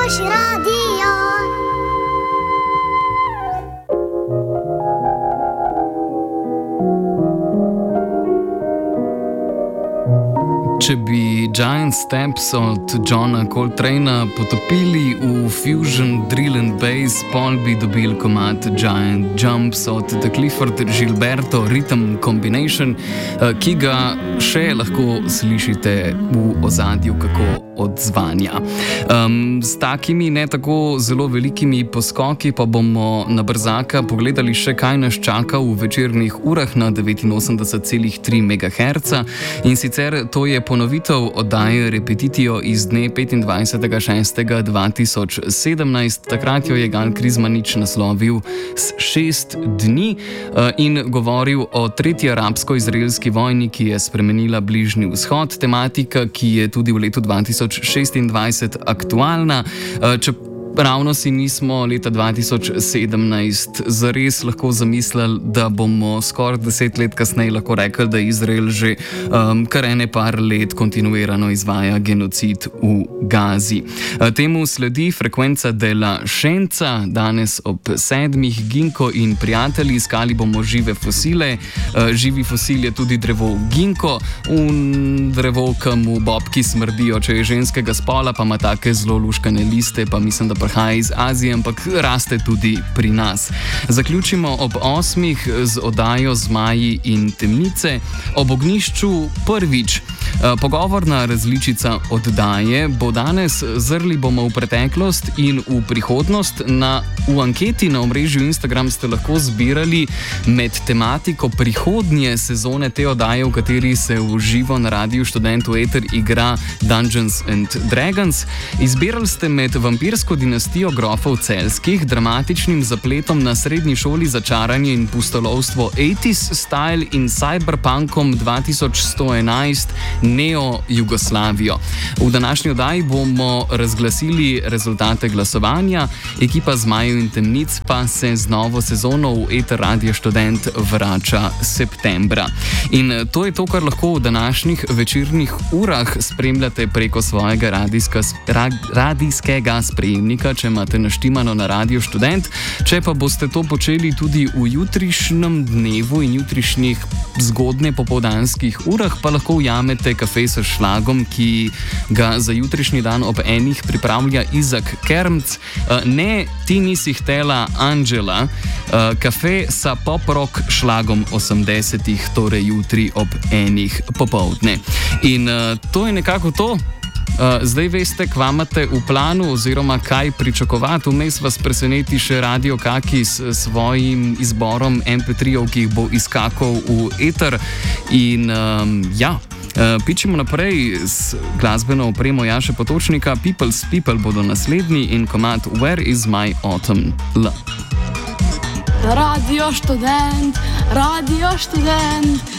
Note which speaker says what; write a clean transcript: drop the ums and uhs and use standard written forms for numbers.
Speaker 1: najboljši radio.
Speaker 2: Če bi Giant Steps od Johna Coltrana potopili v Fusion Drill and Bass, pol bi dobil komad Giant Jumps od The Clifford Gilberto Rhythm Combination, ki ga še lahko slišite v ozadju kako odzvanja. S takimi ne tako zelo velikimi poskoki pa bomo na brzaka pogledali še, kaj nas čaka v večernih urah na 89,3 MHz, in sicer to je ponovitev oddaje Repetitio iz dne 25.6.2017. Takrat jo je Gal Krizmanič naslovil s 6 dni in govoril o tretji arabsko-izraelski vojni, ki je spremenila Bližnji vzhod, tematika, ki je tudi v letu 2026 aktualna. Ravno si nismo leta 2017 zares lahko zamislili, da bomo skoraj 10 let kasneje lahko rekli, da Izrael že kar ene par let kontinuirano izvaja genocid v Gazi. Temu sledi Frekvenca della Scienza, danes ob 7. Ginko in prijatelji. Iskali bomo žive fosile. Živi fosil je tudi drevo ginko, drevo, ki mu bobki smrdijo, če je ženskega spola, pa ima take zelo luškane liste, pa mislim, da prihaja iz Azije, ampak raste tudi pri nas. Zaključimo ob 8. z oddajo Zmaji in temnice. Ob ognjišču prvič. Pogovorna različica oddaje bo danes. Zrli bomo v preteklost in v prihodnost. V anketi na omrežju Instagram ste lahko zbirali med tematiko prihodnje sezone te oddaje, v kateri se v živo na Radiu Študent v eter igra Dungeons and Dragons. Izbirali ste med vampirsko dinastijo grofov Celjskih, dramatičnim zapletom na srednji šoli za čaranje in pustolovstvo 80s style in cyberpunkom 2111 Neo-Jugoslavijo. V današnji oddaji bomo razglasili rezultate glasovanja. Ekipa Zmajev in temnic pa se z novo sezono v eter Radia Študent vrača septembra. In to je to, kar lahko v današnjih večernih urah spremljate preko svojega radijskega sprejemnika, če imate naštimano na Radio Študent. Če pa boste to počeli tudi v jutrišnjem dnevu in jutrišnjih zgodne popoldanskih urah, pa lahko ujamete Kafe s šlagom, ki ga za jutrišnji dan ob enih pripravlja Izak Kermc. Ne, ti nisi htela Anđela. Kafe sa pop-rock šlagom 80-ih, torej jutri ob enih popoldne. In to je nekako to. Zdaj veste, kva imate v planu oziroma kaj pričakovati. Vmes vas preseneti še Radio Kaki s svojim izborom MP3-ov, ki jih bo izkakal v eter. In pičimo naprej s glasbeno opremo Jaše Potočnika. People's People bodo naslednji in komad Where is my autumn love.
Speaker 3: Radio Študent, Radio Študent.